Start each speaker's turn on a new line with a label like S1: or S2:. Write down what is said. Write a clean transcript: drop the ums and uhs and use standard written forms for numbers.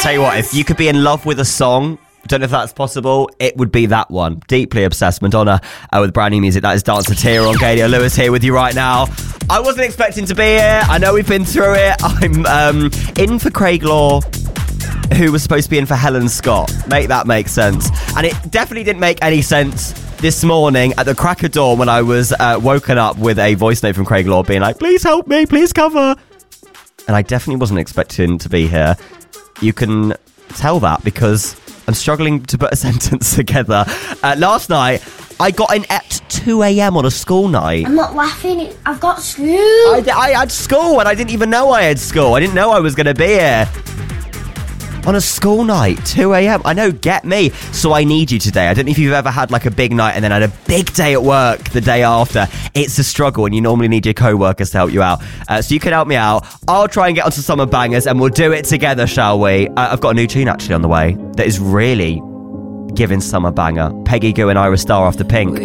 S1: Tell you what, if you could be in love with a song, don't know if that's possible, it would be that one. Deeply Obsessed, Madonna with brand new music. That is Dancer Tear on Gadio Lewis here with you right now. I wasn't expecting to be here. I know we've been through it. I'm in for Craig Law, who was supposed to be in for Helen Scott. Make that make sense. And it definitely didn't make any sense this morning at the crack of dawn when I was woken up with a voice note from Craig Law being like, please help me, please cover. And I definitely wasn't expecting to be here. You can tell that because I'm struggling to put a sentence together. Last night, I got in at 2 a.m. on a school night.
S2: I'm not laughing. I've got school.
S1: I had school and I didn't even know I had school. I didn't know I was going to be here. On a school night, 2 a.m. I know, get me. So I need you today. I don't know if you've ever had like a big night and then had a big day at work the day after. It's a struggle and you normally need your co-workers to help you out. So you can help me out. I'll try and get onto Summer Bangers and we'll do it together, shall we? I've got a new tune actually on the way that is really giving summer banger. Peggy Gou and Ira Star off the Pink.